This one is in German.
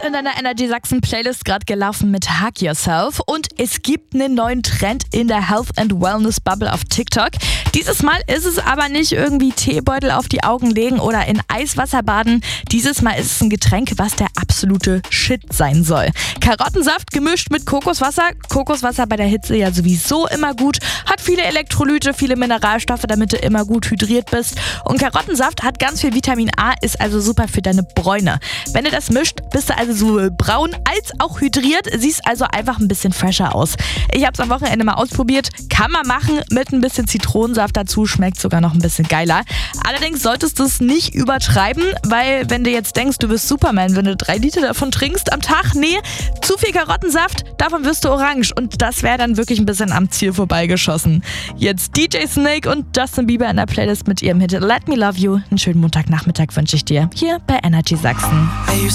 in deiner Energy Sachsen Playlist gerade gelaufen mit Hug Yourself und es gibt einen neuen Trend in der Health and Wellness Bubble auf TikTok. Dieses Mal ist es aber nicht irgendwie Teebeutel auf die Augen legen oder in Eiswasser baden. Dieses Mal ist es ein Getränk, was der absolute Shit sein soll. Karottensaft gemischt mit Kokoswasser. Kokoswasser bei der Hitze ja sowieso immer gut. Hat viele Elektrolyte, viele Mineralstoffe, damit du immer gut hydriert bist. Und Karottensaft hat ganz viel Vitamin A, ist also super für deine Bräune. Wenn du das mischt, bist du also sowohl braun als auch hydriert, siehst also einfach ein bisschen fresher aus. Ich habe es am Wochenende mal ausprobiert, kann man machen, mit ein bisschen Zitronensaft dazu, schmeckt sogar noch ein bisschen geiler. Allerdings solltest du es nicht übertreiben, weil wenn du jetzt denkst, du bist Superman, wenn du 3 Liter davon trinkst am Tag, nee, zu viel Karottensaft, davon wirst du orange und das wäre dann wirklich ein bisschen am Ziel vorbeigeschossen. Jetzt DJ Snake und Justin Bieber in der Playlist mit ihrem Hit Let Me Love You. Einen schönen Montagnachmittag wünsche ich dir hier bei Energy Sachsen.